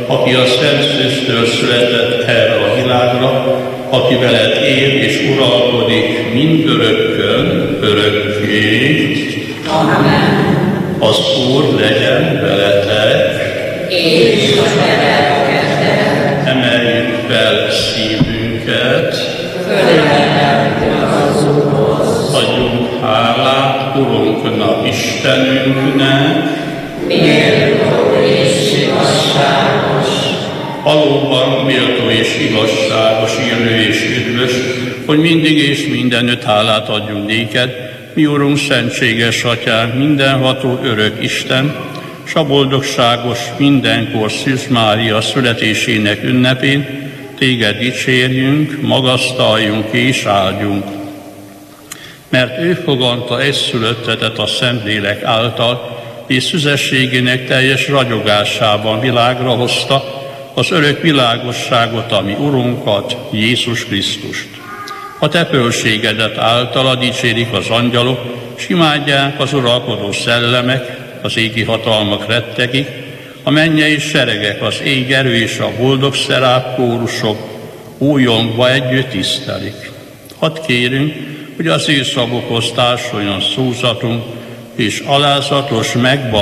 aki a Szent Szűztől született erre a világra, aki veled él és uralkodik mindörökkön, örökké. Amen. Az Úr legyen veletek, És a te lelkeddel. Emeljük fel szívünket, Fölemeltük az Úrhoz. adjunk hálát Urunknak, Istenünknek, Méltó és igazságos. valóban méltó és igazságos, élő és üdvös, hogy mindig és mindenütt hálát adjunk néked, mi Urunk, szentséges Atyánk, mindenható örök Isten, s a boldogságos mindenkor Szűz Mária születésének ünnepén téged dicsérjünk, magasztaljunk és áldjunk. Mert ő foganta egyszülöttetet a Szentlélek által, és szüzességének teljes ragyogásában világra hozta az örök világosságot, ami Urunkat, Jézus Krisztust. A te fölségedet általa dicsérik az angyalok, s imádják az uralkodó szellemek, az égi hatalmak rettegik, a mennyei seregek, az ég erő és a boldog szeráp kórusok újongva együtt tisztelik. Hadd kérünk, hogy az ő szavukhoz társuljon szózatunk, és alázatos megvallása